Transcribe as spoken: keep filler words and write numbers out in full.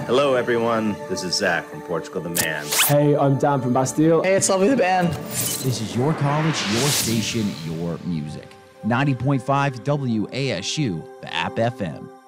Hello, everyone. This is Zach from Portugal the Man. Hey, I'm Dan from Bastille. Hey, it's Lovely the Band. This is your college, your station, your music. ninety point five W A S U, the App F M.